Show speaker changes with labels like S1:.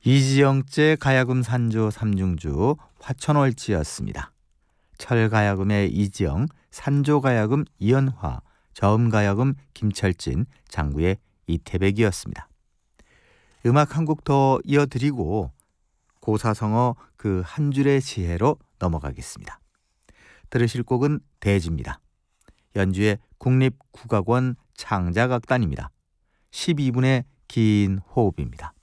S1: 이지영제 가야금 산조 삼중주 화천월지였습니다. 철가야금의 이지영, 산조가야금 이연화, 저음가야금 김철진, 장구의 이태백이었습니다. 음악 한 곡 더 이어드리고 고사성어 그 한 줄의 지혜로 넘어가겠습니다. 들으실 곡은 대지입니다. 연주의 국립국악원 창작악단입니다. 12분의 긴 호흡입니다.